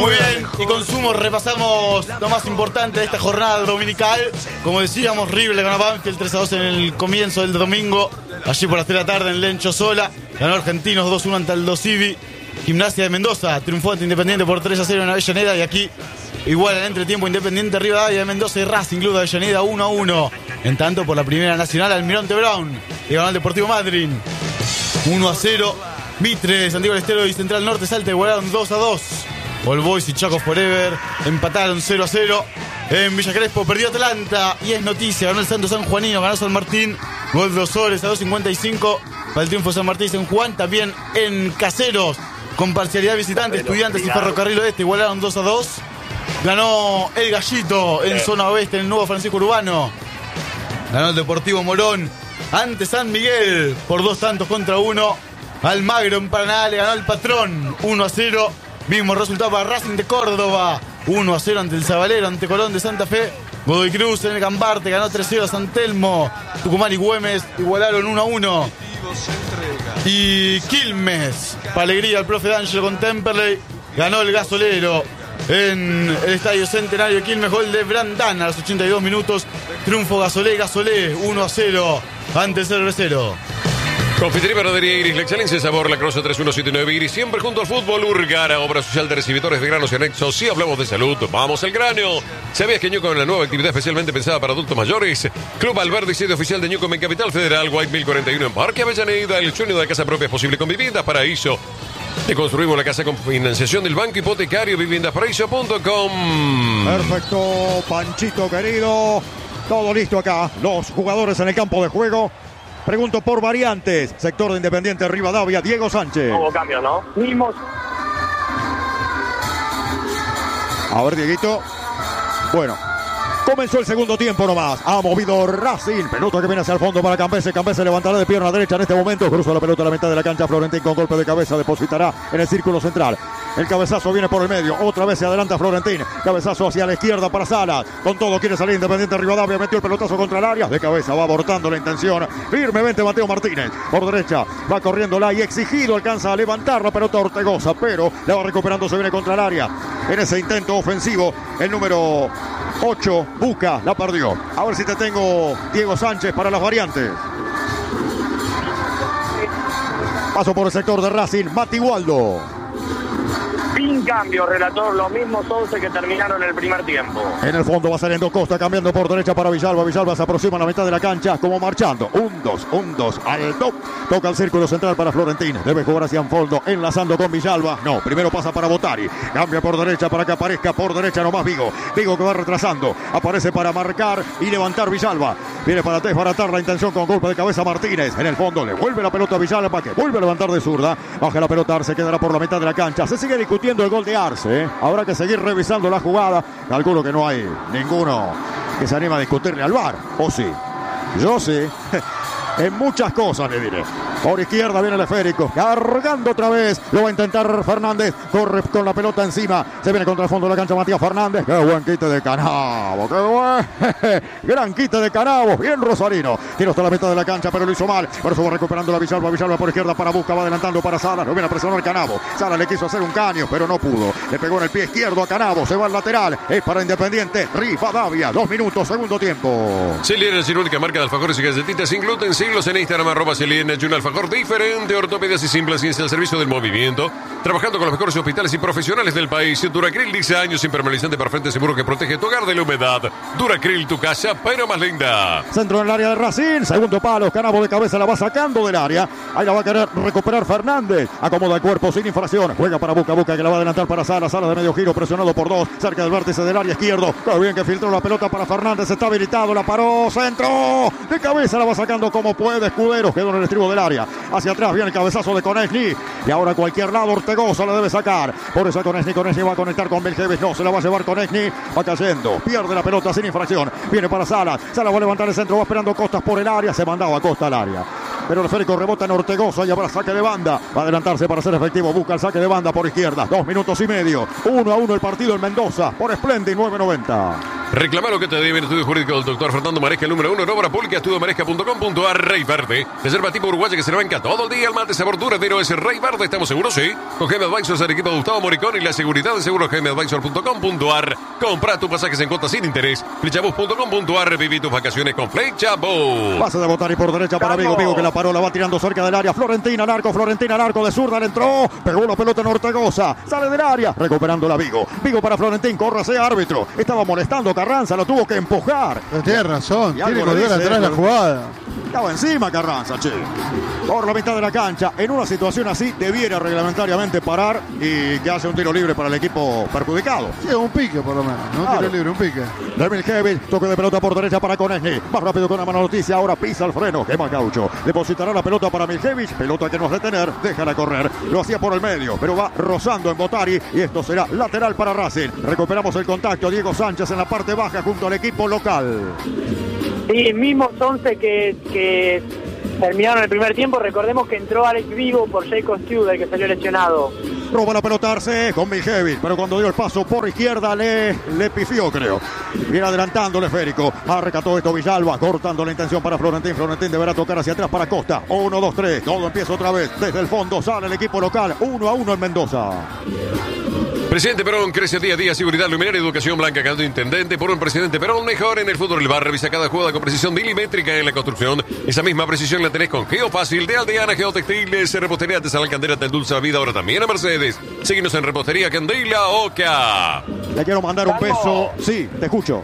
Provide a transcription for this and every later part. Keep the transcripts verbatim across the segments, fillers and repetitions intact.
Muy bien, y con Sumo repasamos lo más importante de esta jornada dominical. Como decíamos, River le ganó a Banfield tres a dos en el comienzo del domingo. Allí por las tres de la tarde en Lencho Sola. Ganó Argentinos dos uno ante el Dosivi. Gimnasia de Mendoza triunfó ante Independiente por tres a cero en Avellaneda. Y aquí igual al entretiempo Independiente Rivadavia de Mendoza y Racing Club de Avellaneda uno a uno. En tanto por la Primera Nacional Almirante Brown le ganó al Deportivo Madryn uno a cero. Mitre, Santiago del Estero y Central Norte Salta igualaron dos a dos. All Boys y Chaco Forever empataron cero a cero. En Villa Crespo perdió Atlanta y es noticia. Ganó el Santo San Juanino, ganó San Martín. Gol de Osores a dos cincuenta y cinco para el triunfo de San Martín y San Juan. También en Caseros, con parcialidad visitante, Estudiantes y Ferrocarril Oeste igualaron dos a dos. Ganó el Gallito en zona oeste, en el nuevo Francisco Urbano. Ganó el Deportivo Morón ante San Miguel por dos tantos contra uno. Almagro en Paraná le ganó al Patrón uno a cero. Mismo resultado para Racing de Córdoba uno a cero ante el Zabalero, ante Colón de Santa Fe. Godoy Cruz en el Gambarte ganó tres a cero a San Telmo. Tucumán y Güemes igualaron uno a uno. Y Quilmes, para alegría al profe D'Angelo con Temperley, ganó el Gasolero en el Estadio Centenario Quilmes. Gol de Brandán a los ochenta y dos minutos. Triunfo Gasolé, Gasolé uno a cero ante el cero a cero. Confitería Panadería Iris, la excelencia de sabor, la Crosa tres uno siete nueve Iris, siempre junto al fútbol. Urgara, obra social de recibidores de granos y anexos. Si hablamos de salud, vamos al grano. ¿Sabías que Ñuco, en la nueva actividad especialmente pensada para adultos mayores? Club Alberdi, sede oficial de Ñuco en Capital Federal, White mil cuarenta y uno en Parque Avellaneda. El sueño de casa propia es posible con Viviendas Paraíso. Te construimos la casa con financiación del Banco Hipotecario, viviendas paraíso punto com. Perfecto, Panchito querido. Todo listo acá. Los jugadores en el campo de juego. Pregunto por variantes. Sector de Independiente Rivadavia, Diego Sánchez. Hubo cambio, ¿no? Mismos. A ver, Dieguito. Bueno, comenzó el segundo tiempo nomás. Ha movido Racing. Pelota que viene hacia el fondo para Campese. Campese levantará de pierna derecha en este momento. Cruza la pelota a la mitad de la cancha. Florentín con golpe de cabeza depositará en el círculo central. El cabezazo viene por el medio. Otra vez se adelanta Florentín. Cabezazo hacia la izquierda para Salas. Con todo quiere salir Independiente Rivadavia. Metió el pelotazo contra el área. De cabeza va abortando la intención. Firmemente Mateo Martínez. Por derecha va corriéndola y exigido. Alcanza a levantar la pelota Ortegoza. Pero la va recuperando. Se viene contra el área. En ese intento ofensivo. El número ocho. Buca. La perdió. A ver si te tengo Diego Sánchez para las variantes. Paso por el sector de Racing. Mati Waldo. Sin cambio, relator, los mismos once que terminaron el primer tiempo. En el fondo va saliendo Costa, cambiando por derecha para Villalba. Villalba se aproxima a la mitad de la cancha, como marchando. Un, dos, un, dos, alto. Toca el círculo central para Florentín. Debe jugar hacia Anfoldo, enlazando con Villalba. No, primero pasa para Botari. Cambia por derecha para que aparezca por derecha nomás Vigo. Vigo que va retrasando. Aparece para marcar y levantar Villalba. Viene para desbaratar la intención con golpe de cabeza Martínez. En el fondo le vuelve la pelota a Villalba, que vuelve a levantar de zurda. Baja la pelota, Arce quedará por la mitad de la cancha. Se sigue discutiendo el gol de Arce, ¿eh? Habrá que seguir revisando la jugada. Calculo que no hay ninguno que se anima a discutirle al V A R. ¿O sí? Yo sí. En muchas cosas le diré. Por izquierda viene el esférico. Cargando otra vez. Lo va a intentar Fernández. Corre con la pelota encima. Se viene contra el fondo de la cancha Matías Fernández. Qué buen quite de Canabo. Qué buen. Gran quite de Canabo. Bien Rosarino. Tiró hasta la mitad de la cancha, pero lo hizo mal. Por eso va recuperando la Villalba. Villalba por izquierda para Busca. Va adelantando para Sala. Lo viene a presionar Canabo. Sala le quiso hacer un caño, pero no pudo. Le pegó en el pie izquierdo a Canabo. Se va al lateral. Es para Independiente Rivadavia. Dos minutos, segundo tiempo. Celien es la única marca de alfajores y galletitas sin gluten. Siglos en Instagram, arroba Celien. Un alfajor diferente, ortopedias y simple ciencia al servicio del movimiento. Trabajando con los mejores hospitales y profesionales del país. Duracril, dice años, impermeabilizante para frente seguro que protege tu hogar de la humedad. Duracril, tu casa, pero más linda. Centro en el área de Racing. Segundo palo. Canabo de cabeza la va sacando del área. Ahí la va a querer recuperar Fernández. Acomoda el cuerpo sin infracción. Juega para Buca. Buca que la va a adelantar para Sala. Sala de medio giro presionado por dos. Cerca del vértice del área izquierdo. Qué bien que filtró la pelota para Fernández. Está habilitado. La paró. Centro. De cabeza la va sacando como puede. Escudero. Quedó en el estribo del área. Hacia atrás viene el cabezazo de Konechny. Y ahora a cualquier lado Ortegoza la debe sacar. Por eso Konechny. Konechny va a conectar con Belgeves. No, se la va a llevar Konechny. Va cayendo. Pierde la pelota sin infracción. Viene para Sala. Sala va a levantar el centro. Va esperando Costas por el área. Se mandaba Costa al área. Pero el esférico rebota en Ortegoza y habrá saque de banda. Va a adelantarse para ser efectivo. Busca el saque de banda por izquierda. Dos minutos y medio. Uno a uno el partido en Mendoza. Por Splendid nueve noventa. Reclama lo que te debe el estudio jurídico del doctor Fernando Maresca, el número uno en obra pública, estudio maresca punto com punto a r. Rey Verde, reserva tipo uruguaya que se le banca todo el día. El mate sabor duradero es Rey Verde, ¿estamos seguros? Sí. Con G M Advisors, el equipo de Gustavo Moricón y la seguridad de seguros G M Advisor punto com punto a r. Compra tus pasajes en cuotas sin interés. Flechabus punto com punto a r. Viví tus vacaciones con Flechabus. Pase de Botari por derecha para Vigo. Vigo que la paró, la va tirando cerca del área. Florentina al arco, Florentina al arco de zurda, le entró. Pegó la pelota en Ortegoza. Sale del área, recuperando la Vigo. Vigo para Florentín, córrase árbitro. Estaba molestando Carranza, lo tuvo que empujar. Tiene razón, Y tiene que algo le volver dice, atrás la pero- jugada. Estaba encima Carranza, che. Por la mitad de la cancha. En una situación así debiera reglamentariamente parar y que hace un tiro libre para el equipo perjudicado. Sí, un pique por lo menos, no Claro. tiro libre, un pique. Demil Kevin, toque de pelota por derecha para Konechny. Más rápido con la mano noticia, ahora pisa el freno. Quema Gaucho. Depositará la pelota para Miljevic. Pelota que no es detener, déjala correr. Lo hacía por el medio, pero va rozando en Botari. Y esto será lateral para Racing. Recuperamos el contacto. Diego Sánchez en la parte baja junto al equipo local. Sí, mismos once que, que terminaron el primer tiempo. Recordemos que entró Alex Vigo por Jacob Stewart, el que salió lesionado. Roba la pelota Arce con Miljevic, pero cuando dio el paso por izquierda le, le pifió, creo. Viene adelantando el esférico. Ah, recató esto Villalba, cortando la intención para Florentín. Florentín deberá tocar hacia atrás para Costa. uno, dos, tres. Todo empieza otra vez. Desde el fondo sale el equipo local. uno a uno en Mendoza. Presidente Perón crece día a día, seguridad, luminaria, educación blanca, candidato intendente por un presidente Perón mejor en el fútbol del bar. Revisa cada jugada con precisión milimétrica en la construcción. Esa misma precisión la tenés con Geofácil de Aldeana Geotextiles, Repostería Artesanal Candela, te endulza la vida, ahora también a Mercedes. Síguenos en Repostería Candela Oca. Le quiero mandar un beso. Sí, te escucho.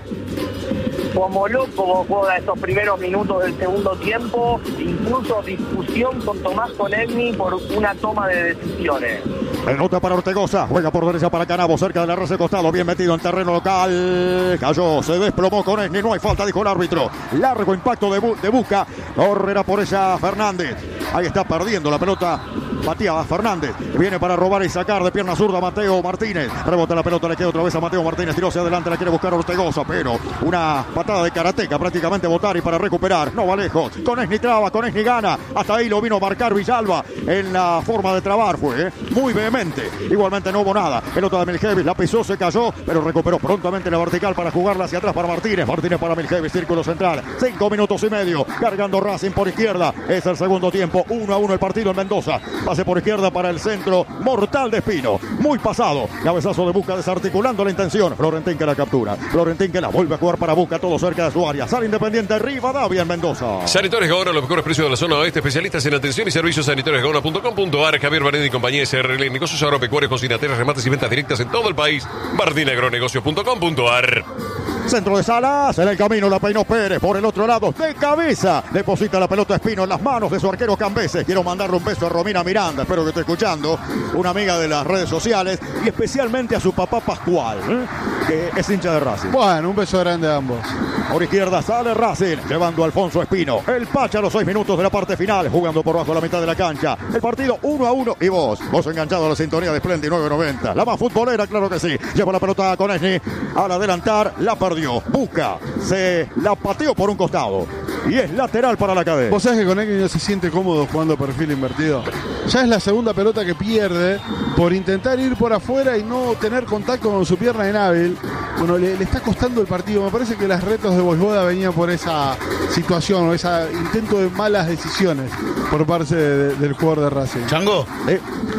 Como loco juega estos primeros minutos del segundo tiempo, incluso discusión con Tomás Konechny por una toma de decisiones. Pelota para Ortegoza, juega por derecha para Canabo, cerca de la red de costado, bien metido en terreno local. Cayó, se desplomó Konechny, no hay falta, dijo el árbitro. Largo impacto de, Bu- de Busca, correrá por ella Fernández. Ahí está perdiendo la pelota. Batía Fernández, viene para robar y sacar de pierna zurda Mateo Martínez. Rebota la pelota, le queda otra vez a Mateo Martínez. Tiró hacia adelante, la quiere buscar Ortegoza, pero una patada de karateca prácticamente Botari para recuperar. No va lejos. Konechny traba, Konechny gana. Hasta ahí lo vino a marcar Villalba en la forma de trabar. Fue ¿eh? muy vehemente. Igualmente no hubo nada. Pelota de Miljevic, la pisó, se cayó, pero recuperó prontamente la vertical para jugarla hacia atrás para Martínez. Martínez para Miljevic, círculo central. Cinco minutos y medio. Cargando Racing por izquierda. Es el segundo tiempo. Uno a uno el partido en Mendoza. Pase por izquierda para el centro mortal de Espino. Muy pasado. Cabezazo de Busca desarticulando la intención. Florentín que la captura. Florentín que la vuelve a jugar para Busca. Todo cerca de su área. Sale Independiente Rivadavia en Mendoza. Sanitarios Gaona, los mejores precios de la zona oeste. Especialistas en atención y servicios sanitarios gaona punto com punto a r. Javier Barén y compañía S R L. Negocios agropecuarios, cocinateras, remates y ventas directas en todo el país. Bardín Agronegocios punto com punto a r. Centro de Salas, en el camino la peinó Pérez, por el otro lado, de cabeza, deposita la pelota Espino en las manos de su arquero Cambeses. Quiero mandarle un beso a Romina Miranda, espero que esté escuchando, una amiga de las redes sociales, y especialmente a su papá Pascual, ¿eh? que es hincha de Racing. Bueno, un beso grande a ambos. Por izquierda sale Racing, llevando a Alfonso Espino. El Pacha a los seis minutos de la parte final, jugando por bajo la mitad de la cancha. El partido uno a uno, y vos, vos enganchado a la sintonía de Splendid nueve noventa. La más futbolera, claro que sí. Lleva la pelota a Konechny, al adelantar, la perdió. Busca, se la pateó por un costado. Y es lateral para la cadena. Vos sabés que Konechny no se siente cómodo jugando perfil invertido. Ya es la segunda pelota que pierde por intentar ir por afuera y no tener contacto con su pierna inhábil. Bueno, le, le está costando el partido. Me parece que los retos de Vojvoda venían por esa situación o ese intento de malas decisiones por parte de, del jugador de Racing. Chango, Eh,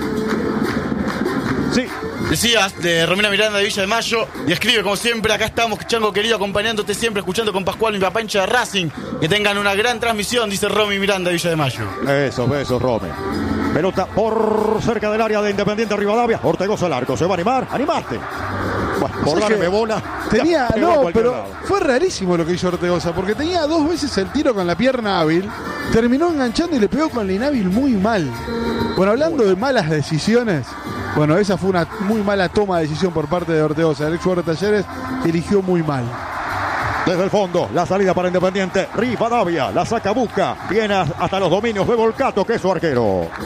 Sí, decías de Romina Miranda de Villa de Mayo y escribe como siempre, acá estamos, Chango querido, acompañándote siempre, escuchando con Pascual, mi papá hincha de Racing. Que tengan una gran transmisión, dice Romy Miranda de Villa de Mayo. Besos, besos, Rome. Pelota por cerca del área de Independiente Rivadavia. Ortegoza al arco. ¿Se va a animar? ¡Animaste! Bueno, por ¿Sabes darme qué? bola. Tenía, ya pegó a no, cualquier pero lado. fue rarísimo lo que hizo Ortegoza, porque tenía dos veces el tiro con la pierna hábil, terminó enganchando y le pegó con la inhábil muy mal. Bueno, hablando de malas decisiones, bueno, esa fue una muy mala toma de decisión por parte de Ortegoza. El ex jugador de Talleres eligió muy mal. Desde el fondo, la salida para Independiente Rivadavia. La saca Busca. Viene hasta los dominios de Volcato, que es su arquero.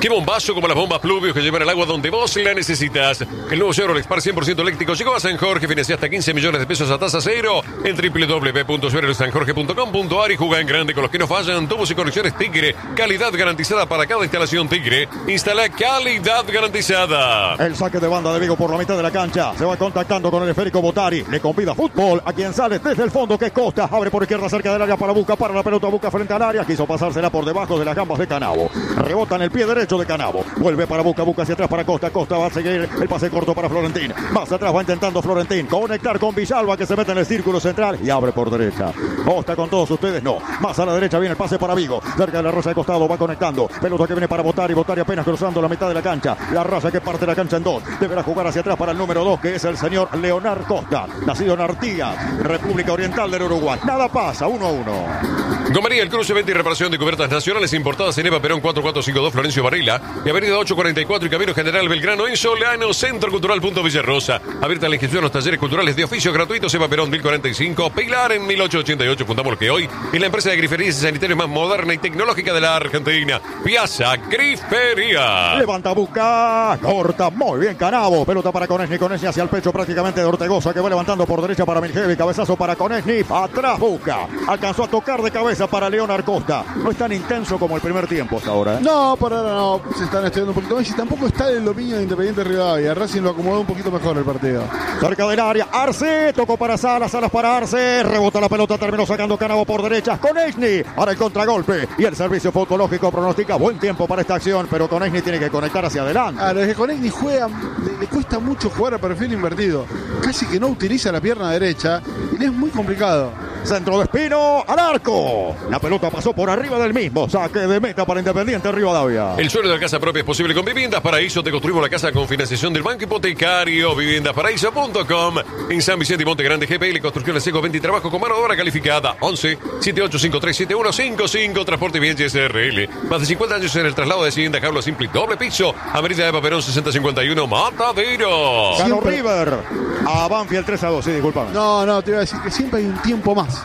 Qué bombazo como las bombas Pluvios que llevan el agua donde vos la necesitas. El nuevo Chevrolet Spark cien por ciento eléctrico llegó a San Jorge. Financia hasta quince millones de pesos a tasa cero en doble u doble u doble u punto chevrolet san jorge punto com punto a r y juega en grande con los que no fallan. Tubos y conexiones Tigre. Calidad garantizada para cada instalación Tigre. Instala calidad garantizada. El saque de banda de Vigo por la mitad de la cancha. Se va contactando con el esférico Botari. Le convida fútbol a quien sale desde el fondo, que es Costa. Abre por izquierda cerca del área para Buca. Para la pelota Buca frente al área. Quiso pasársela por debajo de las gambas de Canavo. Rebota en el pie derecho de Canavo. Vuelve para Buca. Buca hacia atrás para Costa. Costa va a seguir el pase corto para Florentín. Más atrás va intentando Florentín conectar con Villalba, que se mete en el círculo central y abre por derecha. Costa con todos ustedes. No. Más a la derecha viene el pase para Vigo. Cerca de la raya de costado va conectando. Pelota que viene para Botari. Botari apenas cruzando la mitad de la cancha. La raya que parte la cancha en dos. Deberá jugar hacia atrás para el número dos, que es el señor Leonard Costa. Nacido en Artigas, República Oriental del Uruguay. Nada pasa. uno a uno. Gomería, el cruce, venta y reparación de cubiertas nacionales importadas en Eva Perón cuatro cuatro cinco dos Florencio Varela y Avenida ocho cuarenta y cuatro y Camino General Belgrano en Solano, Centro Cultural Punto Villarrosa. Abierta la inscripción a los talleres culturales de oficio gratuitos. Eva Perón mil cuarenta y cinco, Pilar en mil ochocientos ochenta y ocho. Fundamos lo que hoy es la empresa de griferías y sanitarios más moderna y tecnológica de la Argentina. Piazza Grifería. Levanta Buca, corta muy bien Canavo. Pelota para Konechny, Konechny hacia el pecho prácticamente de Ortegoza, que va levantando por derecha para Miljevi. Cabezazo para Konechny, atrás Buca. Alcanzó a tocar de cabeza para Leonard Costa. No es tan intenso como el primer tiempo hasta ahora, ¿eh? No, por ahora no. Se están estudiando un poquito más y tampoco está el dominio de Independiente Rivadavia. Racing lo acomodó un poquito mejor el partido. Cerca del área, Arce, tocó para Salas, Salas para Arce, rebota la pelota, terminó sacando Canavo por derecha. Konechny para el contragolpe y el servicio futbológico pronostica buen tiempo para esta acción, pero Konechny tiene que conectar hacia adelante. A los que Konechny juega, le, le cuesta mucho jugar a perfil invertido. Casi que no utiliza la pierna derecha y le es muy complicado. Centro de Espino al arco. La pelota pasó por arriba del mismo. Saque de meta para Independiente Rivadavia. El sueño de la casa propia es posible con Viviendas Paraíso. Te construimos la casa con financiación del Banco Hipotecario. viviendas paraíso punto com. En San Vicente y Monte Grande, G P L, construcciones seco, venta y trabajo con mano de obra calificada. once, setenta y ocho cincuenta y tres, setenta y uno cincuenta y cinco. Transporte Bien S R L. Más de cincuenta años en el traslado de Hacienda Carlos Simple. Doble piso. Avenida Eva Perón sesenta cincuenta y uno. Matadero. Ganó River a Banfield tres a dos. Sí, disculpame. No, no, te iba a decir que siempre hay un tiempo más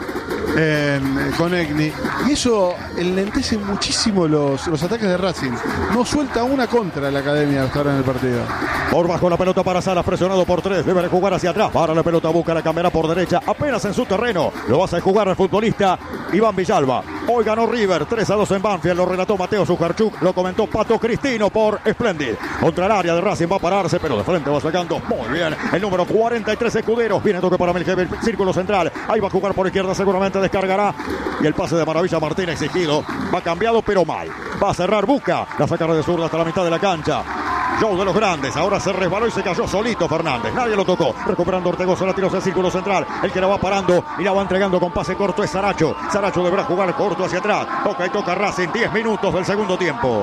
en Konechny. Y eso enlentece muchísimo los, los ataques de Racing. No suelta una contra la academia hasta ahora en el partido. Por bajo la pelota para Salas, presionado por tres. Debe jugar hacia atrás. Para la pelota, busca la cambiará por derecha. Apenas en su terreno. Lo va a jugar el futbolista Iván Villalba. Hoy ganó River tres a dos en Banfield. Lo relató Mateo Sujarchuk. Lo comentó Pato Cristino por Splendid. Contra el área de Racing va a pararse, pero de frente va sacando muy bien el número cuarenta y tres Escuderos. Viene toque para Miljevi, círculo central. Ahí va a jugar por izquierda, seguramente descargará. Y el pase de Maravilla Martín exigido. Va cambiado, pero mal. Va a cerrar Buca. La sacará de zurda hasta la mitad de la cancha. Show de los grandes, ahora se resbaló y se cayó solito Fernández, nadie lo tocó, recuperando Ortegoza, la tiró hacia el círculo central, el que la va parando y la va entregando con pase corto es Saracho, Saracho deberá jugar corto hacia atrás, toca y toca Racing, diez minutos del segundo tiempo.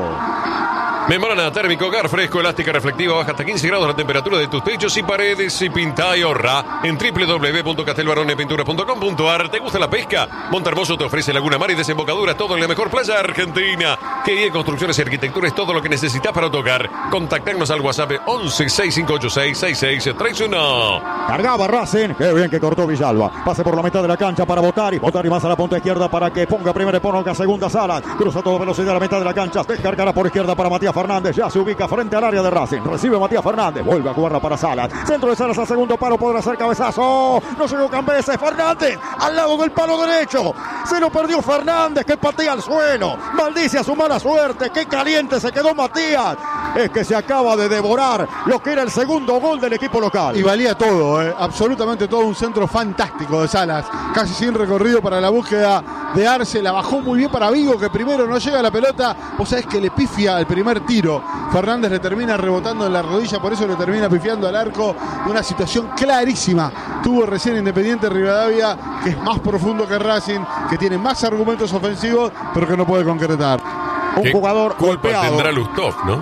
Membrana térmico, hogar fresco, elástica reflectiva, baja hasta quince grados la temperatura de tus techos y paredes y pinta y ahorra en doble u doble u doble u punto castelbaronepinturas punto com punto a r. ¿Te gusta la pesca? Montermoso te ofrece Laguna Mar y desembocadura, todo en la mejor playa argentina. G I E Construcciones y Arquitectura es todo lo que necesitas para tu hogar. Contactarnos al WhatsApp once, sesenta y cinco ochenta y seis, sesenta y seis treinta y uno. Cargaba Racing, qué bien que cortó Villalba. Pase por la mitad de la cancha para Botari. Botari más a la punta izquierda para que ponga primera y ponga segunda Salas. Cruza toda velocidad a la mitad de la cancha. Descargará por izquierda para Matías Fernández. Ya se ubica frente al área de Racing. Recibe Matías Fernández. Vuelve a jugarla para Salas. Centro de Salas a segundo palo. Podrá hacer cabezazo. No llegó Cambeses. Fernández al lado del palo derecho. Se lo perdió Fernández, que patea al suelo. Maldice a su mala suerte. Qué caliente se quedó Matías. Es que se acaba de devorar lo que era el segundo gol del equipo local. Y valía todo, eh. absolutamente todo. Un centro fantástico de Salas. Casi sin recorrido para la búsqueda de Arce. La bajó muy bien para Vigo, que primero no llega a la pelota. Vos sabés que le pifia el primer tiro. Fernández le termina rebotando en la rodilla, por eso le termina pifiando al arco. Una situación clarísima tuvo recién Independiente Rivadavia, que es más profundo que Racing, que tiene más argumentos ofensivos, pero que no puede concretar. Un ¿Qué jugador culpa golpeado. tendrá Lustov, ¿no?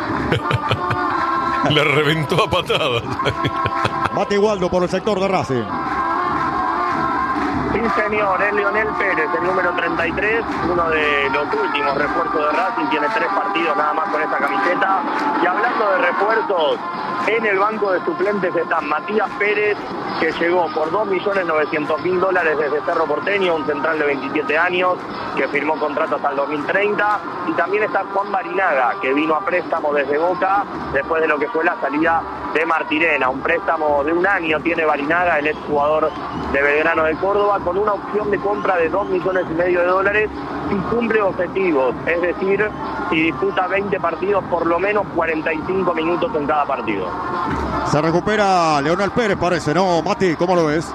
Le reventó a patadas. Bate Igualdo por el sector de Racing. Sí, señor, es Leonel Pérez, el número treinta y tres, uno de los últimos refuerzos de Racing, tiene tres partidos nada más con esta camiseta. Y hablando de refuerzos, En el banco de suplentes están Matías Pérez, que llegó por dos millones novecientos mil dólares desde Cerro Porteño, un central de veintisiete años, que firmó contrato hasta el dos mil treinta. Y también está Juan Barinaga, que vino a préstamo desde Boca, después de lo que fue la salida de Martirena. Un préstamo de un año tiene Barinaga, el exjugador de Belgrano de Córdoba, con una opción de compra de dos millones y medio de dólares si cumple objetivos, es decir, si disputa veinte partidos, por lo menos cuarenta y cinco minutos en cada partido. Se recupera Leonel Pérez, parece, ¿no, Mati? ¿Cómo lo ves?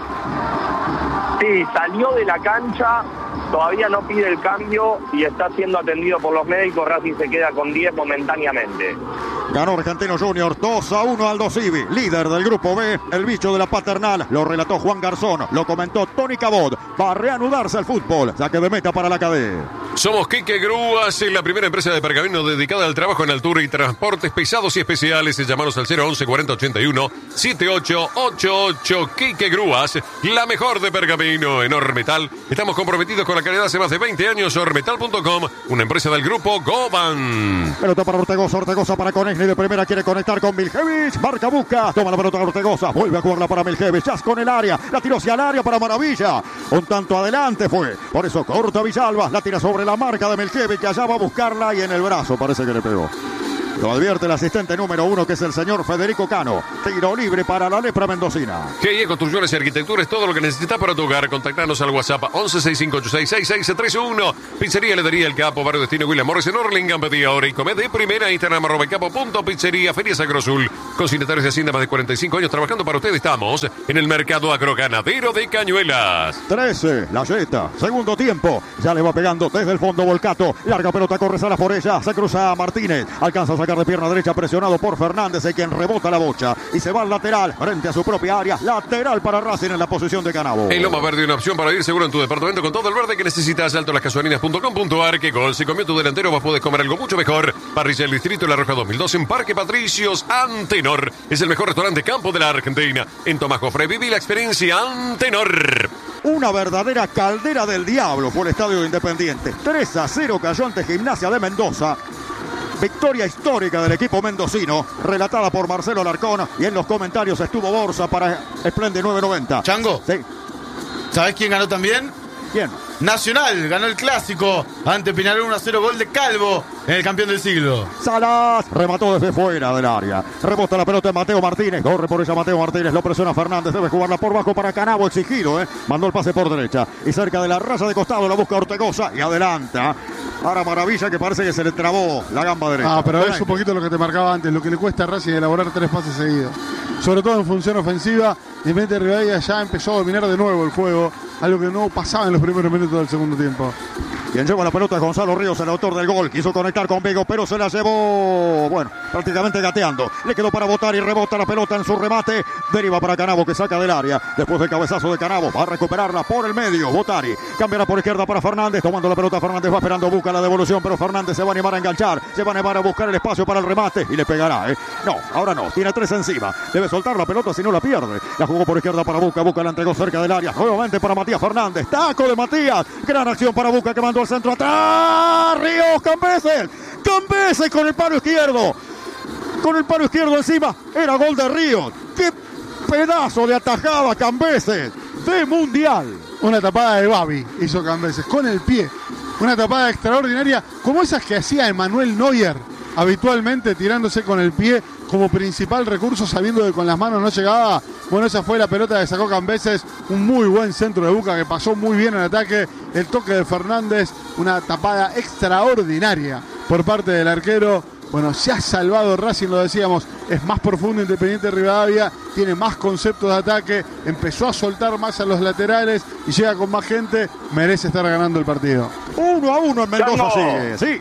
Sí, salió de la cancha, todavía no pide el cambio y está siendo atendido por los médicos. Racing se queda con diez momentáneamente. Ganó Argentino Junior dos a uno Aldo Civi, líder del grupo B, el bicho de la paternal. Lo relató Juan Garzón, lo comentó Tony Cabot. Va a reanudarse el fútbol, saque de meta para la cadena. Somos Quique Grúas, la primera empresa de pergamino dedicada al trabajo en altura y transportes pesados y especiales. Llamanos al cero once cuarenta ochenta y uno setenta y ocho ochenta y ocho. Quique Grúas, la mejor de pergamino en Ormetal. Estamos comprometidos con la calidad hace más de veinte años. Ormetal punto com, una empresa del grupo Goban. Pelota para Ortegoza, Ortegoza para Conesni de primera, quiere conectar con Miljevich. Marca, busca, toma la pelota Ortegoza, vuelve a jugarla para Miljevich. Chas con el área, la tiró hacia el área para Maravilla. Un tanto adelante fue, por eso corta Villalba, la tira sobre la marca de Miljevich, que allá va a buscarla y en el brazo parece que le pegó. Lo advierte el asistente número uno, que es el señor Federico Cano. Tiro libre para la lepra mendocina. G I E Construcciones y Arquitectura es todo lo que necesitas para tu hogar. Contactanos al WhatsApp once sesenta y cinco ochenta y seis sesenta y seis treinta y uno. Pizzería Heladería El Capo, Barrio Destino William Morris en Orlingham. Pedí ahora y come de primera. Instagram arroba el capo punto pizzería. Feria Sacrosul. Consignatarios de Hacienda, más de cuarenta y cinco años trabajando para ustedes. Estamos en el mercado agroganadero de Cañuelas. trece, la Jetta, segundo tiempo. Ya le va pegando desde el fondo Volcato. Larga pelota, corre Salas por ella. Se cruza a Martínez. Alcanza a sacar de pierna derecha, presionado por Fernández, hay quien rebota la bocha y se va al lateral, frente a su propia área. Lateral para Racing en la posición de Canabo. En Loma Verde, una opción para ir seguro en tu departamento con todo el verde que necesitas. Alto las Casuarinas punto com punto ar. Que gol se comió tu delantero, vos podés comer algo mucho mejor. Parrilla del Distrito La Roja dos mil dos en Parque Patricios. Antenor es el mejor restaurante campo de la Argentina. En Tomás Jofre viví la experiencia Antenor. Una verdadera caldera del diablo fue el estadio de Independiente. tres a cero cayó ante Gimnasia de Mendoza. Victoria histórica del equipo mendocino, relatada por Marcelo Alarcón, y en los comentarios estuvo Borsa para Splendid nueve noventa. Chango, sí. ¿Sabés quién ganó también? ¿Quién? Nacional ganó el clásico ante Peñarol uno a cero, gol de Calvo en el campeón del siglo. Salas remató desde fuera del área. Rebota la pelota en Mateo Martínez. Corre por ella Mateo Martínez. Lo presiona Fernández. Debe jugarla por bajo para Canabo. Exigido, ¿eh? Mandó el pase por derecha. Y cerca de la raya de costado la busca Ortegoza. Y adelanta. Ahora Maravilla, que parece que se le trabó la gamba derecha. Ah, pero es un poquito lo que te marcaba antes. Lo que le cuesta a Racing elaborar tres pases seguidos. Sobre todo en función ofensiva. Independiente Rivadavia ya empezó a dominar de nuevo el juego. Algo que no pasaba en los primeros minutos del segundo tiempo. Quien lleva la pelota es Gonzalo Ríos, el autor del gol. Quiso conectar con Vigo, pero se la llevó, bueno, prácticamente gateando. Le quedó para botar y rebota la pelota en su remate. Deriva para Canabo, que saca del área. Después del cabezazo de Canabo, va a recuperarla por el medio. Botari cambiará por izquierda para Fernández. Tomando la pelota, Fernández va esperando, busca la devolución, pero Fernández se va a animar a enganchar. Se va a animar a buscar el espacio para el remate y le pegará, ¿eh? No, ahora no, tiene tres encima. Debe soltar la pelota si no la pierde. La jugó por izquierda para Buca. Buca la entregó cerca del área. Nuevamente para Matías Fernández. Taco de Matías. Gran acción para Buca, que mandó al centro atrás. Ríos, Cambeses. Cambeses con el palo izquierdo. Con el palo izquierdo encima. Era gol de Ríos. ¡Qué pedazo de atajada Cambeses! De Mundial. Una tapada de Babi hizo Cambeses con el pie. Una tapada extraordinaria, como esas que hacía Emanuel Neuer habitualmente, tirándose con el pie como principal recurso, sabiendo que con las manos no llegaba. Bueno, esa fue la pelota que sacó Cambeses. Un muy buen centro de Buca, que pasó muy bien en ataque. El toque de Fernández, una tapada extraordinaria por parte del arquero. Bueno, se ha salvado Racing, lo decíamos, es más profundo Independiente Rivadavia, tiene más conceptos de ataque, empezó a soltar más a los laterales y llega con más gente, merece estar ganando el partido. Uno a uno en Mendoza, sigue, sí.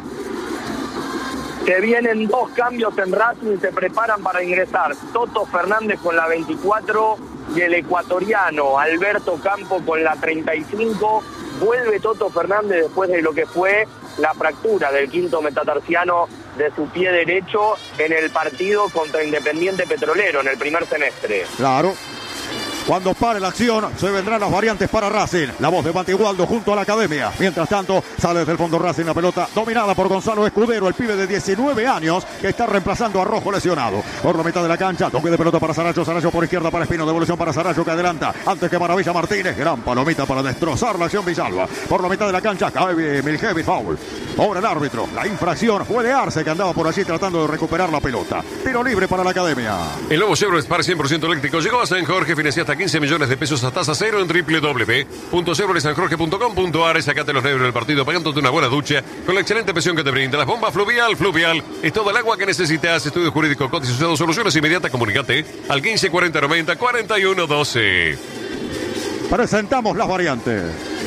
Se vienen dos cambios en Racing, se preparan para ingresar Toto Fernández con la veinticuatro y el ecuatoriano Alberto Campo con la treinta y cinco. Vuelve Toto Fernández después de lo que fue la fractura del quinto metatarsiano de su pie derecho en el partido contra Independiente Petrolero en el primer semestre. Claro. Cuando pare la acción, se vendrán las variantes para Racing. La voz de Bantigualdo junto a la academia. Mientras tanto, sale desde el fondo Racing la pelota dominada por Gonzalo Escudero, el pibe de diecinueve años que está reemplazando a Rojo lesionado. Por la mitad de la cancha, toque de pelota para Saracho, Saracho por izquierda para Espino, devolución para Saracho que adelanta antes que Maravilla Martínez. Gran palomita para destrozar la acción Villalba. Por la mitad de la cancha, cae Miljevi, foul. Pobre el árbitro. La infracción fue de Arce que andaba por allí tratando de recuperar la pelota. Tiro libre para la academia. El nuevo Chevrolet Spark cien por ciento eléctrico llegó a San Jorge, financia hasta quince millones de pesos a tasa cero en doble u doble u doble u punto chevrolet san jorge punto com punto a r. Sacate los nervios del partido pagándote una buena ducha con la excelente presión que te brinda las bombas Fluvial. Fluvial es todo el agua que necesitas. Estudio jurídico cotizado, soluciones inmediatas. Comunicate al quince cuarenta noventa cuarenta y uno doce. Presentamos las variantes.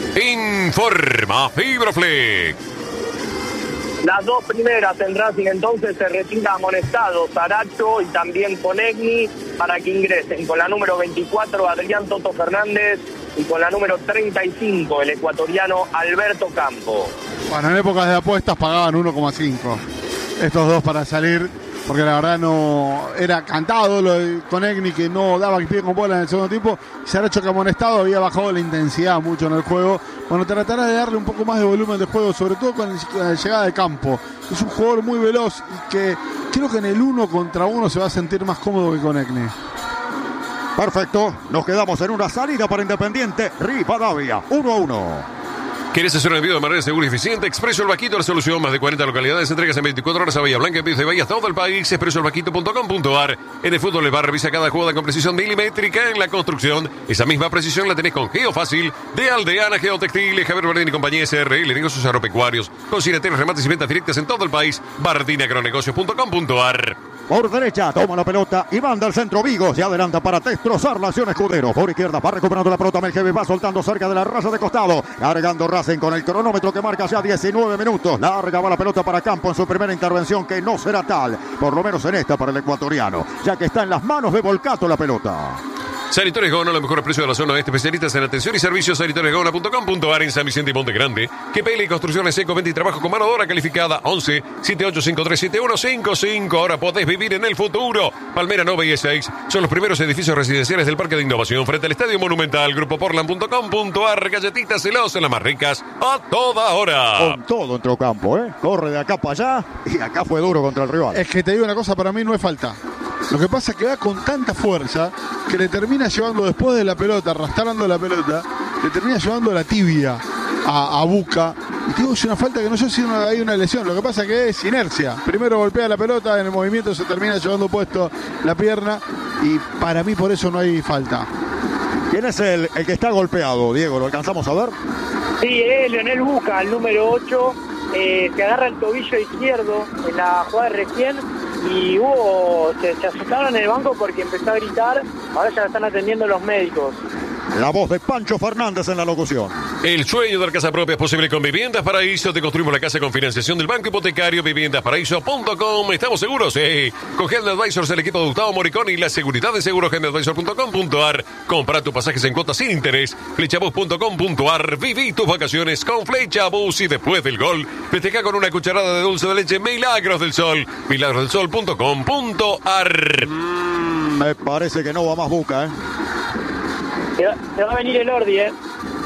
Informa Fibroflex. Las dos primeras en Racing entonces se retira amonestado Saracho y también Conegni para que ingresen con la número veinticuatro Adrián Toto Fernández y con la número treinta y cinco el ecuatoriano Alberto Campo. Bueno, en épocas de apuestas pagaban uno coma cinco estos dos para salir, porque la verdad no era cantado lo de Conegni, que no daba pie con bola en el segundo tiempo. Saracho, que amonestado, había bajado la intensidad mucho en el juego. Bueno, tratará de darle un poco más de volumen de juego, sobre todo con la llegada de Campo. Es un jugador muy veloz y que creo que en el uno contra uno se va a sentir más cómodo que Conegni. Perfecto, nos quedamos en una salida para Independiente Rivadavia, uno a uno. ¿Quieres hacer un envío de manera segura y eficiente? Expreso El Vaquito, la solución. Más de cuarenta localidades, entregas en veinticuatro horas a Bahía Blanca, Pisa y Bahía, todo el país. expreso el vaquito punto com punto a r. En el fútbol, el bar revisa cada jugada con precisión milimétrica. En la construcción, esa misma precisión la tenés con Geofácil de Aldeana Geotextiles, Javier Bardini y compañía S R L, negocios agropecuarios, con cineteros, remates y ventas directas en todo el país. bardini agronegocios punto com punto a r. Por derecha, toma la pelota y manda al centro Vigo. Se adelanta para destrozar la acción Escudero. Por izquierda, va recuperando la pelota. Melgeve va soltando cerca de la raza de costado. Cargando Racing con el cronómetro que marca ya diecinueve minutos. Larga va la pelota para Campo en su primera intervención, que no será tal, por lo menos en esta para el ecuatoriano, ya que está en las manos de Volcato la pelota. Sanitarios Gaona, los mejores precios de la zona oeste, especialistas en atención y servicios. sanitarios gaona punto com punto a r en San Vicente y Monte Grande. Que Pele y Construcciones Seco, venta y trabajo con mano de obra calificada. Once siete ocho cinco tres siete uno cinco cinco. Ahora podés vivir en el futuro. Palmera Nova y E seis son los primeros edificios residenciales del Parque de Innovación frente al Estadio Monumental. Grupo Portland punto com punto a r. Galletitas celosas, las más ricas a toda hora. Con todo entró Campo, ¿eh? Corre de acá para allá y acá fue duro contra el rival. Es que te digo una cosa, para mí no es falta. Lo que pasa es que va con tanta fuerza que le termina llevando después de la pelota, arrastrando la pelota, le termina llevando la tibia a, a Buca. Y te digo, es una falta que no sé si una, hay una lesión. Lo que pasa es que es inercia. Primero golpea la pelota, en el movimiento se termina llevando puesto la pierna. Y para mí por eso no hay falta. ¿Quién es el, el que está golpeado, Diego? ¿Lo alcanzamos a ver? Sí, es Leonel Buca, el número ocho. Eh, se agarra el tobillo izquierdo en la jugada recién. Y hubo, se, se asustaron en el banco porque empezó a gritar. Ahora ya lo están atendiendo los médicos. La voz de Pancho Fernández en la locución. El sueño de la casa propia es posible con Viviendas Paraíso. Te construimos la casa con financiación del Banco Hipotecario. viviendas paraíso punto com. ¿Estamos seguros? Sí. Con Health Advisors, el equipo de Gustavo Moricón y la seguridad de seguros. health advisor punto com punto a r. Compra tus pasajes en cuotas sin interés. Flechabus punto com punto a r. Viví tus vacaciones con Flechabus. Y después del gol, festeja con una cucharada de dulce de leche Milagros del Sol. milagros del sol punto com punto a r. Mm, me parece que no va más Buca, ¿eh? Se va, se va a venir el Ordi, ¿eh?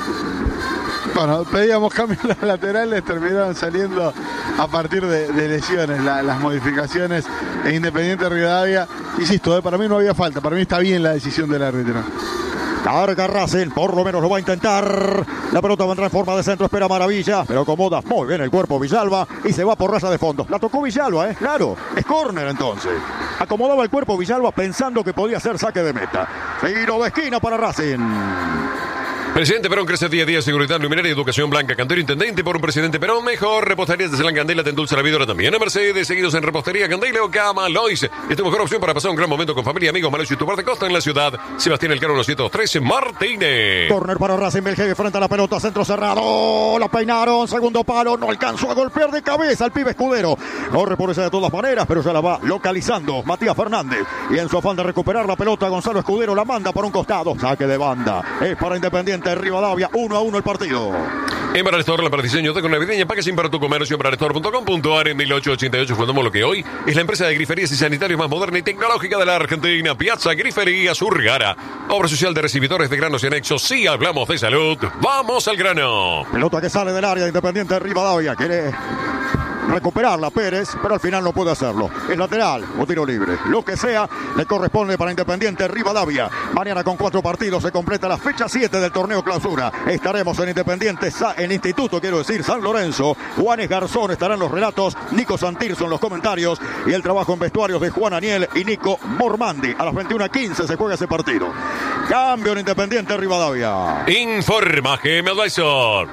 Bueno, pedíamos cambios las laterales, terminaron saliendo a partir de, de lesiones la, las modificaciones en Independiente Rivadavia. Insisto, eh, para mí no había falta, para mí está bien la decisión del árbitro. Carga Racing, por lo menos lo va a intentar. La pelota vendrá en forma de centro, espera Maravilla, pero acomoda muy bien el cuerpo Villalba y se va por raza de fondo. La tocó Villalba, ¿eh? Claro, es córner entonces. Acomodaba el cuerpo Villalba pensando que podía ser saque de meta. Tiro de esquina para Racing. Presidente Perón crece día a día, seguridad, luminaria y educación blanca. Cantero intendente por un presidente Perón mejor. Reposterías de Celán Candela te endulza la vida ahora también. A Mercedes, seguidos en repostería Candela o Cama Lois. Es tu mejor opción para pasar un gran momento con familia, amigos, Malois y tu parte costa en la ciudad. Sebastián Elcano doscientos trece Martínez. Corner para Racing, Beljegue frente a la pelota, centro cerrado. La peinaron, segundo palo, no alcanzó a golpear de cabeza al pibe Escudero. Corre por esa de todas maneras, pero ya la va localizando Matías Fernández. Y en su afán de recuperar la pelota, Gonzalo Escudero la manda por un costado. Saque de banda. Es para Independiente Rivadavia. Uno a uno el partido. En Barrestore, la para diseño de navideña, packaging para tu comercio en barrestore punto com punto ar. En mil ochocientos ochenta y ocho fundamos lo que hoy es la empresa de griferías y sanitarios más moderna y tecnológica de la Argentina, Piazza Griferías Urgara. Obra social de recibidores de granos y anexos. Si hablamos de salud, vamos al grano. Pelota que sale del área de Independiente de Rivadavia. Quiere recuperarla Pérez, pero al final no puede hacerlo. Es lateral o tiro libre. Lo que sea, le corresponde para Independiente Rivadavia. Mañana con cuatro partidos se completa la fecha siete del torneo clausura. Estaremos en Independiente, en Instituto, quiero decir, San Lorenzo. Juanes Garzón estarán los relatos, Nico Santirso en los comentarios y el trabajo en vestuarios de Juan Aniel y Nico Mormandi. A las veintiuna quince se juega ese partido. Cambio en Independiente Rivadavia. Informa G M Advisor.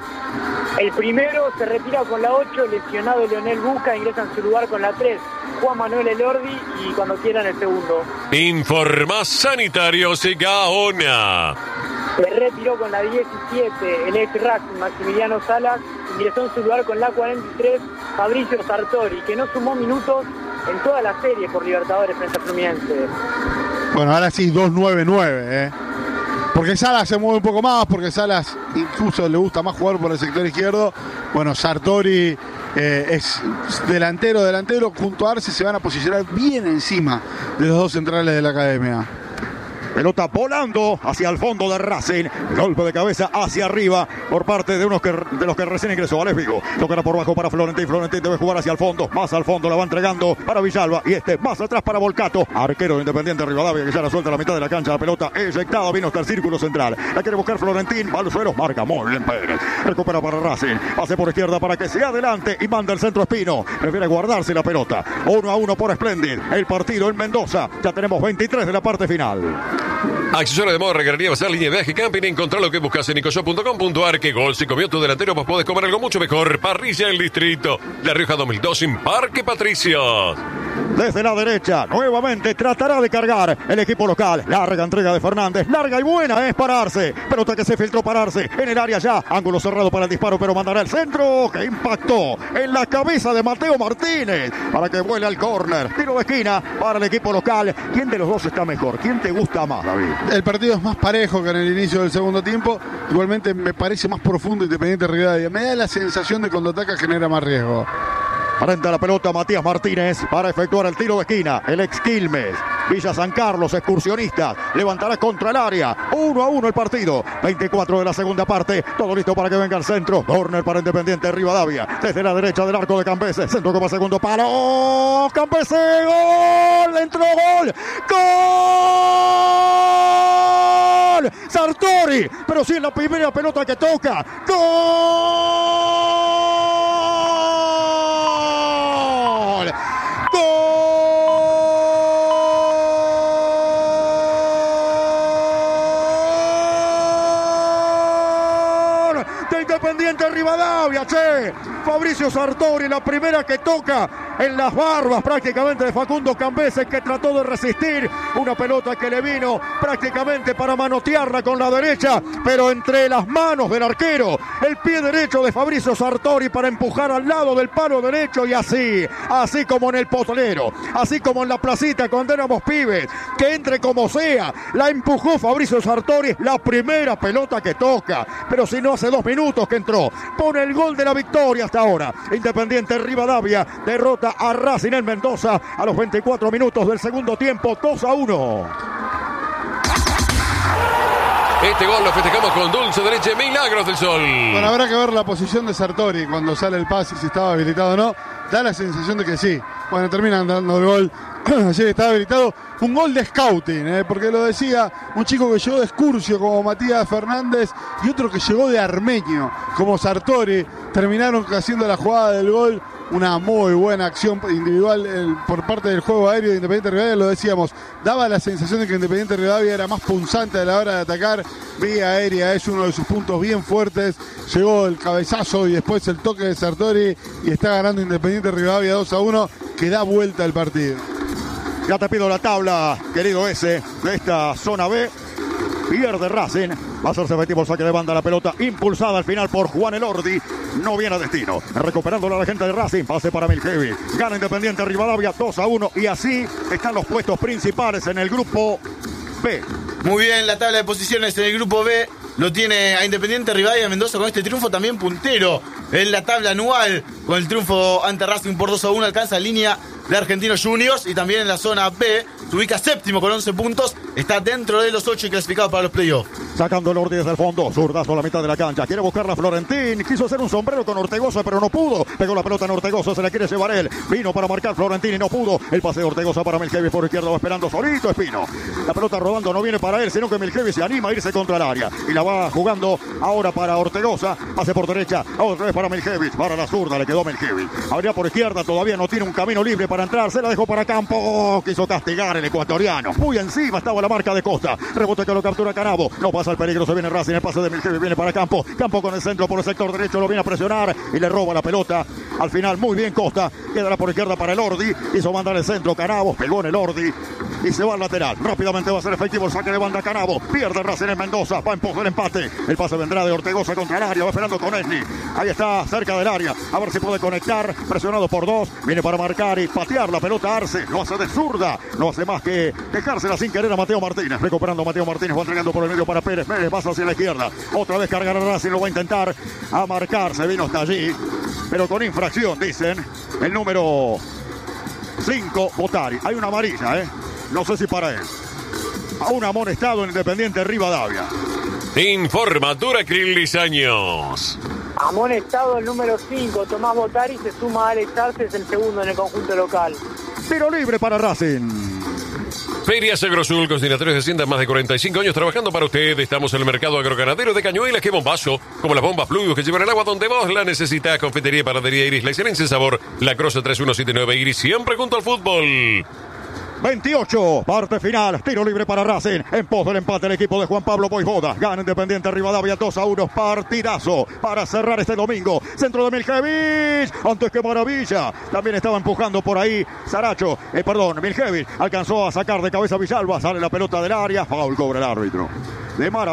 El primero se retira con la ocho, lesionado Leonel Busca, ingresa en su lugar con la tres, Juan Manuel Elordi, y cuando quieran el segundo. Informa Sanitarios y Gaona. Se retiró con la diecisiete, el ex Racing Maximiliano Salas, ingresó en su lugar con la cuarenta y tres, Fabricio Sartori, que no sumó minutos en toda la serie por Libertadores frente a Fluminense. Bueno, ahora sí, dos nueve nueve, ¿eh? Porque Salas se mueve un poco más, porque Salas incluso le gusta más jugar por el sector izquierdo. Bueno, Sartori eh, es delantero, delantero. Junto a Arce se van a posicionar bien encima de los dos centrales de la academia. Pelota volando hacia el fondo de Racing. Golpe de cabeza hacia arriba por parte de unos que, de los que recién ingresó. Alex Vigo. Tocará por bajo para Florentín. Florentín debe jugar hacia el fondo. Más al fondo la va entregando para Villalba. Y este más atrás para Volcato. Arquero de Independiente Rivadavia que ya la suelta a la mitad de la cancha. La pelota eyectada. Vino hasta el círculo central. La quiere buscar Florentín. Va al suelo. Marca muy bien Pérez. Recupera para Racing. Pase por izquierda para que sea adelante. Y manda el centro Espino. Prefiere guardarse la pelota. Uno a uno por Splendid. El partido en Mendoza. Ya tenemos veintitrés de la parte final. Accesorio de moda, regalaría, basar, línea de viaje, camping. Encontrá lo que buscas en nicoshop punto com punto ar. Que gol, si comió tu delantero, pues podés comer algo mucho mejor. Parrilla del Distrito. La Rioja dos mil dos en Parque Patricios. Desde la derecha, nuevamente tratará de cargar el equipo local. Larga entrega de Fernández. Larga y buena es pararse. Pelota que se filtró pararse en el área ya. Ángulo cerrado para el disparo, pero mandará el centro que impactó en la cabeza de Mateo Martínez para que vuele al córner. Tiro de esquina para el equipo local. ¿Quién de los dos está mejor? ¿Quién te gusta más, David? El partido es más parejo que en el inicio del segundo tiempo. Igualmente me parece más profundo Independiente Rivadavia. Me da la sensación de cuando ataca genera más riesgo. Frente a la pelota Matías Martínez para efectuar el tiro de esquina. El ex Quilmes. Villa San Carlos, excursionistas. Levantará contra el área. Uno a uno el partido. veinticuatro de la segunda parte. Todo listo para que venga el centro. Corner para Independiente Rivadavia. Desde la derecha del arco de Campese. Centro como segundo palo. Campese. Gol. Entró gol. Gol. Sartori. Pero sí es la primera pelota que toca. Gol. Gol de Independiente Rivadavia, che. Fabricio Sartori, la primera que toca en las barbas prácticamente de Facundo Campese, que trató de resistir una pelota que le vino prácticamente para manotearla con la derecha, pero entre las manos del arquero, el pie derecho de Fabricio Sartori para empujar al lado del palo derecho, y así, así como en el potrero, así como en la placita cuando éramos pibes, que entre como sea, la empujó Fabricio Sartori, la primera pelota que toca, pero si no hace dos minutos que entró, pone el gol de la victoria hasta ahora. Independiente Rivadavia derrota a Racing en Mendoza a los veinticuatro minutos del segundo tiempo, dos a uno. Este gol lo festejamos con dulce derecha, Milagros del Sol. Bueno, habrá que ver la posición de Sartori cuando sale el pase, si estaba habilitado o no. Da la sensación de que sí. Bueno, terminan dando el gol. Ayer estaba habilitado. Un gol de scouting, ¿eh? Porque lo decía un chico que llegó de Excursio como Matías Fernández y otro que llegó de Armenio como Sartori. Terminaron haciendo la jugada del gol. Una muy buena acción individual el, por parte del juego aéreo de Independiente Rivadavia. Lo decíamos, daba la sensación de que Independiente Rivadavia era más punzante a la hora de atacar. Vía aérea es uno de sus puntos bien fuertes. Llegó el cabezazo y después el toque de Sartori y está ganando Independiente Rivadavia dos a uno, que da vuelta al partido. Ya te pido la tabla, querido ese, de esta zona B. Pierde Racing. Va a hacerse efectivo el saque de banda, la pelota impulsada al final por Juan Elordi. No viene a destino. Recuperándolo a la gente de Racing. Pase para Milkevi. Gana Independiente Rivadavia dos a uno. Y así están los puestos principales en el grupo B. Muy bien, la tabla de posiciones en el grupo B lo tiene a Independiente Rivadavia Mendoza con este triunfo también puntero en la tabla anual. Con el triunfo ante Racing por dos a uno alcanza línea de Argentinos Juniors y también en la zona B se ubica séptimo con once puntos. Está dentro de los ocho y clasificado para los playoffs. Sacando el Ordi desde el fondo, zurdazo a la mitad de la cancha. Quiere buscar la Florentín. Quiso hacer un sombrero con Ortegoza, pero no pudo. Pegó la pelota en Ortegoza, se la quiere llevar él. Vino para marcar Florentín y no pudo. El pase de Ortegoza para Miljevic por izquierda, va esperando solito Espino. La pelota rodando no viene para él, sino que Miljevic se anima a irse contra el área. Y la va jugando ahora para Ortegoza. Pase por derecha, otra vez para Miljevic. Para la zurda le quedó Miljevic. Abría por izquierda, todavía no tiene un camino libre para entrar. Se la dejó para Campo. Quiso castigar el ecuatoriano. Muy encima estaba la marca de Costa. Rebote que lo captura Canabo. No pasa el peligro, se viene Racing. El pase de Miljevic viene para Campo. Campo con el centro por el sector derecho. Lo viene a presionar y le roba la pelota. Al final muy bien Costa. Quedará por izquierda para el Ordi. Hizo mandar el centro Canabo. Pegó en el Ordi. Y se va al lateral. Rápidamente va a ser efectivo el saque de banda Canabo. Pierde Racing en Mendoza. Va en pos del empate. El pase vendrá de Ortegoza contra el área. Va esperando con Esni. Ahí está, cerca del área. A ver si puede conectar. Presionado por dos. Viene para marcar y patear la pelota Arce. Lo hace de zurda. No hace más que dejársela sin querer a Mateo Martínez. Recuperando Mateo Martínez. Va entregando por el medio para Pérez. Pérez pasa hacia la izquierda. Otra vez cargará Racing. Lo va a intentar a marcar. Se vino hasta allí. Pero con infracción, dicen. El número cinco, Botari. Hay una amarilla, ¿eh? No sé si para él. A un amonestado en Independiente Rivadavia. Informa Duracril años. Amonestado el número cinco, Tomás Botari, se suma a Alex Arce, es el segundo en el conjunto local. Tiro libre para Racing. Ferias Agrosul, consignatarios de Hacienda, más de cuarenta y cinco años trabajando para usted. Estamos en el mercado agroganadero de Cañuelas. ¡Qué bombazo! Como las bombas fluidos que llevan el agua donde vos la necesitas. Confitería y panadería Iris, la excelencia en sabor. La Croce tres uno siete nueve Iris, siempre junto al fútbol. veintiocho, parte final, tiro libre para Racing, en pos del empate el equipo de Juan Pablo Boivoda, gana Independiente Rivadavia dos a uno, partidazo para cerrar este domingo, centro de Miljevic, antes que maravilla, también estaba empujando por ahí Saracho, eh, perdón, Miljevic, alcanzó a sacar de cabeza a Villalba, sale la pelota del área, foul cobra el árbitro, de maravilla.